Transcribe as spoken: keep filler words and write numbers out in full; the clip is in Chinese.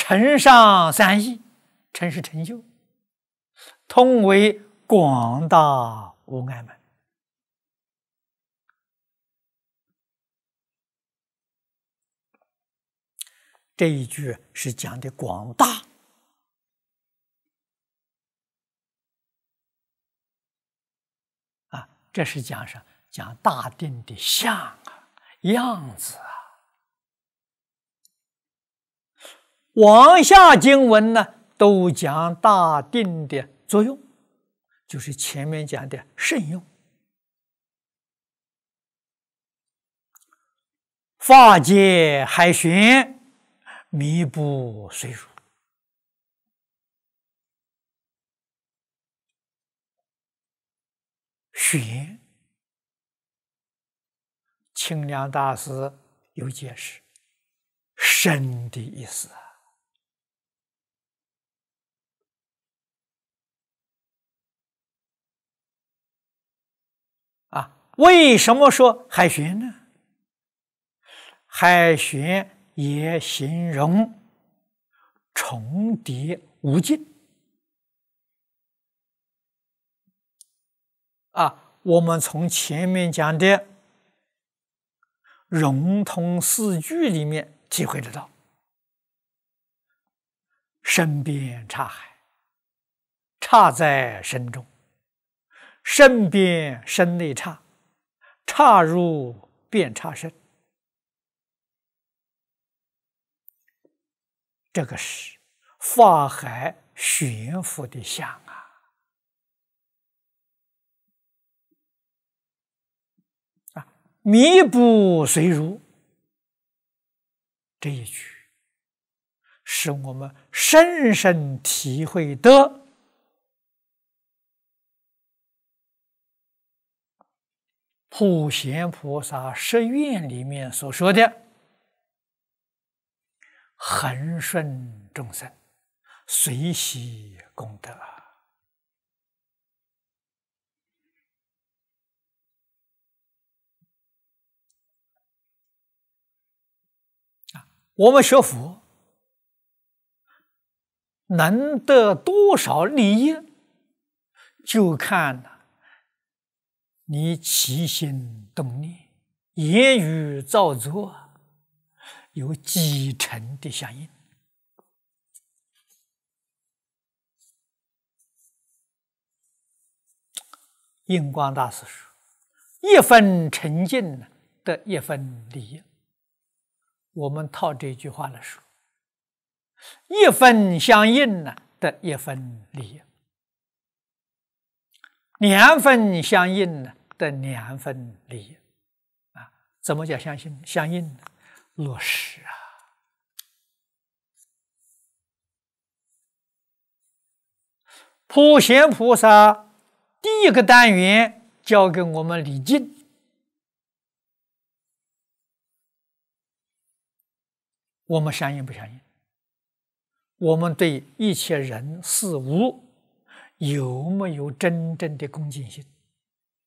承上三义，承是成就，通为广大无碍门。这一句是讲的广大啊，这是讲什么？讲大定的相啊，样子啊。往下经文呢，都讲大定的作用，就是前面讲的圣用。法界海玄，弥不随如。玄，清凉大师有解释，深的意思啊。啊，为什么说海玄呢？海玄也形容重叠无尽啊。我们从前面讲的融通四句里面体会得到，深边差海，差在深中，深边深内差，差入遍差深。这个是法海玄佛的相啊！啊，弥不随如这一句，使我们深深体会得普贤菩萨十愿里面所说的恒顺众生，随喜功德啊！我们学佛能得多少利益，就看你起心动念、言语造作有几成的相应。印光大师说：“一分沉静得一分利益。”我们套这句话来说，一分相应呢，得一分利益；两分相应呢，得两分利益。啊，怎么叫相信相应呢？落实啊！普贤菩萨第一个单元教给我们礼敬，我们相应不相应？我们对一切人事物有没有真正的恭敬心？